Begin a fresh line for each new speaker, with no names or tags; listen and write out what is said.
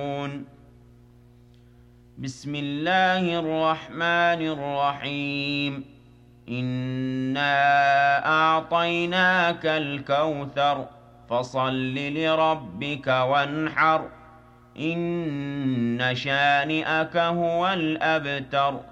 بسم الله الرحمن الرحيم إنا أعطيناك الكوثر فصل لربك وانحر إن شانئك هو الأبتر